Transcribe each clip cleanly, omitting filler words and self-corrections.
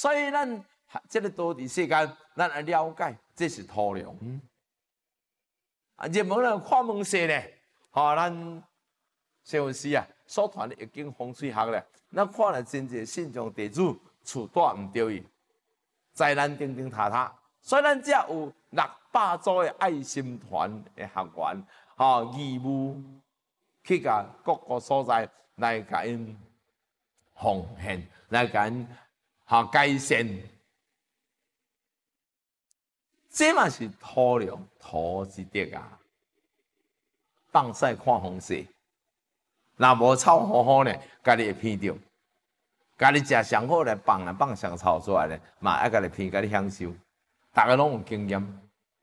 所以咱这个多伫世间，咱来了解这是土壤。啊，热门人看门势咧，咱谢文师啊所传的易经风水学咧，咱看了真侪信众地主厝住唔对伊，灾难叮叮塔塔，所以咱才有600组的爱心团的学员，义务去甲各个所在来甲因奉献，来甲因改善。这嘛是土壤土之德啊！放屎看风势，若无臭好好呢，家己会闻到。家己食上好来放上臭出来咧，嘛爱家己闻，家己享受。大家拢有经验，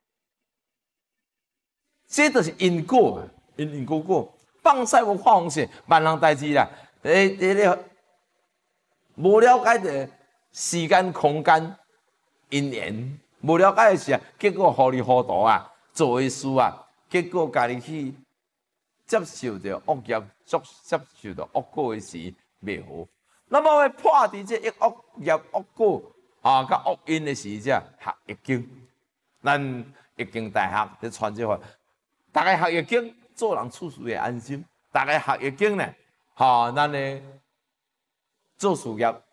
这就是因果，因果。放屎无看风势，万人代志啦。无了解的时间空间因缘。无了解的是啊，结果糊里糊涂啊，做的事啊，结果家己去接受着恶业，接受着恶果的时未好。那么要破除这一恶业恶果甲恶因的时，则学易经。咱易经大学咧传这话，大家学易经，做人处事会安心。大家学易经呢，咱呢做事业